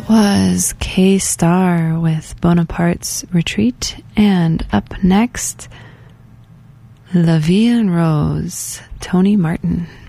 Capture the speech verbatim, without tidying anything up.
That was K-Star with Bonaparte's Retreat. And up next, La Vie en Rose, Tony Martin.